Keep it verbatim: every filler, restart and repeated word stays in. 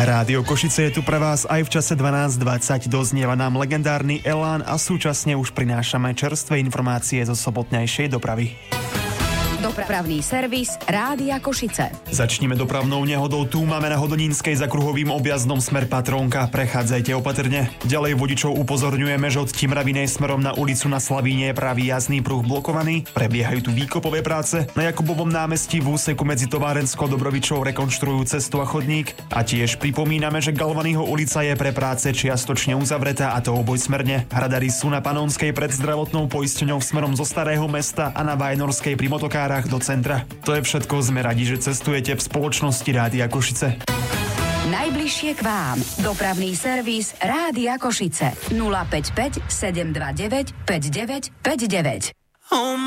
Rádio Košice je tu pre vás aj v čase dvanásť dvadsať. Doznieva nám legendárny Elán a súčasne už prinášame čerstvé informácie zo sobotnejšej dopravy. Dopravný servis Rádia Košice. Začneme dopravnou nehodou. Tu máme na Hodonínskej za kruhovým objazdom smer Patrónka. Prechádzajte opatrne. Ďalej vodičov upozorňujeme, že od Timravinej smerom na ulicu Na Slavíne je pravý jazdný pruh blokovaný. Prebiehajú tu výkopové práce. Na Jakubovom námestí v úseku medzi Továrenskou a Dobrovičou rekonštruujú cestu a chodník. A tiež pripomíname, že Galvanyho ulica je pre práce čiastočne uzavretá, a to obojsmerne. Radary sú na Panonskej pred zdravotnou poisťovňou smerom zo Starého mesta a na Vajnorskej pri motokárach do centra. To je všetko, sme radi, že cestujete v spoločnosti Rádia Košice. Najbližšie k vám. Dopravný servis Rádia Košice. nula päť päť sedem dva deväť päť deväť päť deväť.